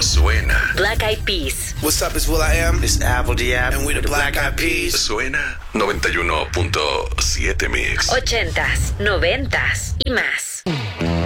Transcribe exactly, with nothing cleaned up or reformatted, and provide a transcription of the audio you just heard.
suena. Black Eyed Peas. What's up, it's will.i.am. It's Apple D App. And we the Black Eyed Peas. Suena noventa y uno punto siete Mix. Ochentas, noventas y más.